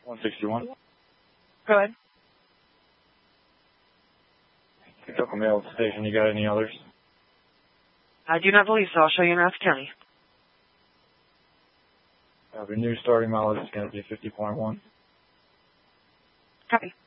161. Go ahead. Picked up a mail at the station. You got any others? I do not believe so. I'll show you in Rouse County. The new starting mileage is going to be 50.1. Copy.